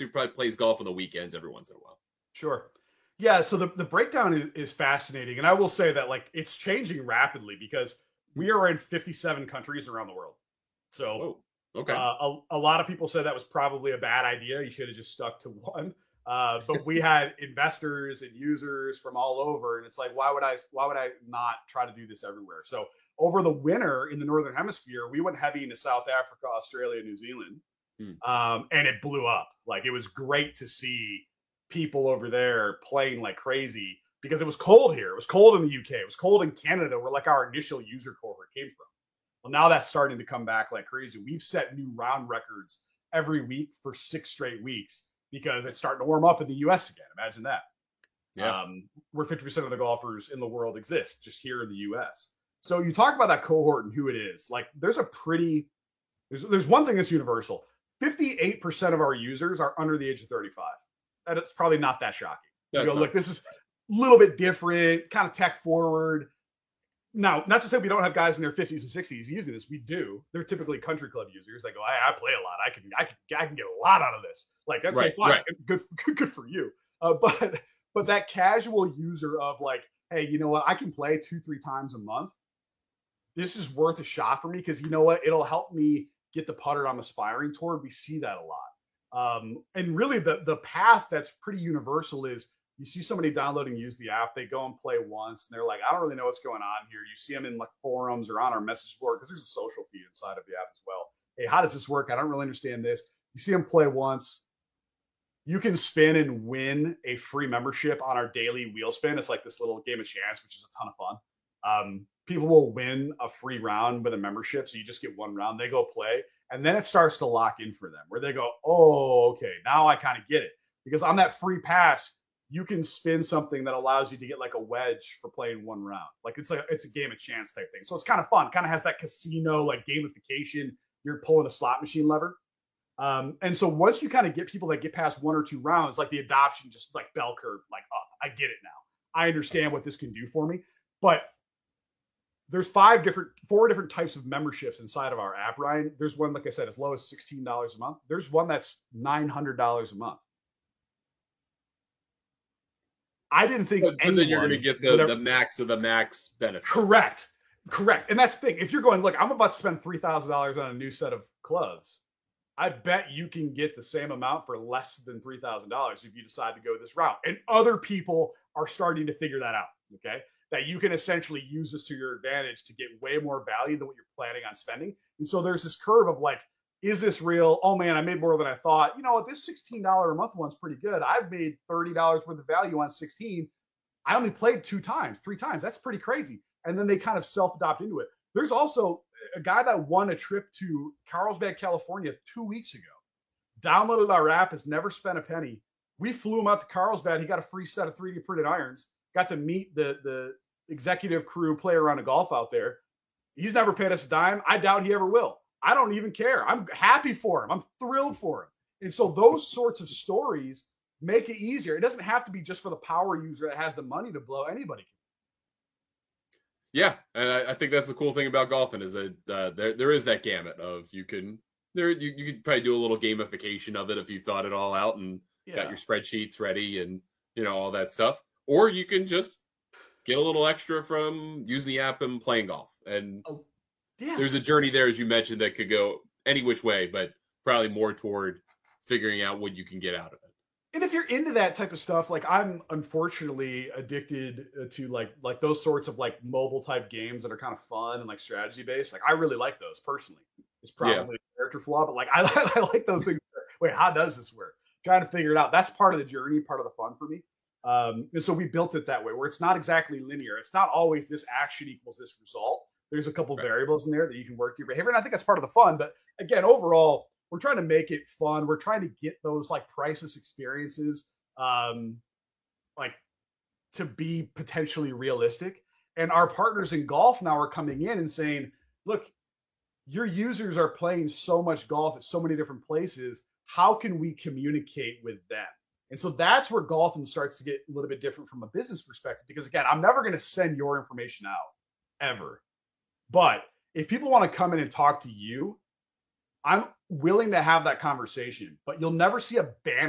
who probably plays golf on the weekends every once in a while. Sure. Yeah, so the breakdown is fascinating. And I will say that like it's changing rapidly because we are in 57 countries around the world. So okay. A lot of people said that was probably a bad idea. You should have just stuck to one. But we had investors and users from all over, and it's like, why would I not try to do this everywhere? So over the winter in the Northern Hemisphere, we went heavy into South Africa, Australia, New Zealand, and it blew up. Like it was great to see people over there playing like crazy because it was cold here. It was cold in the UK. It was cold in Canada, where like our initial user cohort came from. Well, now that's starting to come back like crazy. We've set new round records every week for 6 straight weeks because it's starting to warm up in the US again. Imagine that. Yeah. Where 50% of the golfers in the world exist just here in the US. So you talk about that cohort and who it is. Like there's one thing that's universal. 58% of our users are under the age of 35. And it's probably not that shocking. You go, look, this is a little bit different, kind of tech forward. Now, not to say we don't have guys in their 50s and 60s using this. We do. They're typically country club users. They go, I play a lot. I can get a lot out of this. Like, okay, fine. Right. Good for you. But that casual user of like, hey, you know what? I can play 2-3 times a month. This is worth a shot for me because you know what? It'll help me get the putter I'm aspiring toward. We see that a lot. And really the path that's pretty universal is you see somebody download and use the app, they go and play once and they're like, I don't really know what's going on here. You see them in like forums or on our message board because there's a social feed inside of the app as well. Hey, how does this work? I don't really understand this. You see them play once. You can spin and win a free membership on our daily wheel spin. It's like this little game of chance, which is a ton of fun. People will win a free round with a membership. So you just get one round, they go play. And then it starts to lock in for them where they go, oh, okay, now I kind of get it. Because on that free pass, you can spin something that allows you to get like a wedge for playing one round. Like it's a game of chance type thing. So it's kind of fun. Kind of has that casino, like gamification. You're pulling a slot machine lever. And so once you kind of get people that get past 1 or 2 rounds, like the adoption just like bell curve, like, oh, I get it now. I understand what this can do for me. But there's 4 different types of memberships inside of our app, Ryan. There's one, like I said, as low as $16 a month. There's one that's $900 a month. I didn't think but then you're going to get the max of the max benefit. Correct. And that's the thing. If you're going, look, I'm about to spend $3,000 on a new set of clubs. I bet you can get the same amount for less than $3,000 if you decide to go this route. And other people are starting to figure that out. Okay. That you can essentially use this to your advantage to get way more value than what you're planning on spending. And so there's this curve of like, is this real? Oh man, I made more than I thought. You know what? This $16 a month one's pretty good. I've made $30 worth of value on 16. I only played 3 times. That's pretty crazy. And then they kind of self-adopt into it. There's also a guy that won a trip to Carlsbad, California 2 weeks ago. Downloaded our app, has never spent a penny. We flew him out to Carlsbad. He got a free set of 3D printed irons. Got to meet the executive crew, play around a golf out there. He's never paid us a dime. I doubt he ever will. I don't even care. I'm happy for him. I'm thrilled for him. And so those sorts of stories make it easier. It doesn't have to be just for the power user that has the money to blow. Anybody can. Yeah, and I think that's the cool thing about golfing is that there is that gamut of you could probably do a little gamification of it if you thought it all out and got your spreadsheets ready and all that stuff, or you can just get a little extra from using the app and playing golf. And there's a journey there, as you mentioned, that could go any which way, but probably more toward figuring out what you can get out of it. And if you're into that type of stuff, like I'm unfortunately addicted to like those sorts of like mobile type games that are kind of fun and like strategy based. Like I really like those personally. It's probably a character flaw, but like I like those things. Wait, how does this work? Kind of figure it out. That's part of the journey, part of the fun for me. And so we built it that way where it's not exactly linear. It's not always this action equals this result. There's a couple variables in there that you can work through your behavior. And I think that's part of the fun. But again, overall, we're trying to make it fun. We're trying to get those like priceless experiences, like to be potentially realistic. And our partners in golf now are coming in and saying, look, your users are playing so much golf at so many different places. How can we communicate with them? And so that's where golfing starts to get a little bit different from a business perspective, because again, I'm never going to send your information out ever. But if people want to come in and talk to you, I'm willing to have that conversation, but you'll never see a banner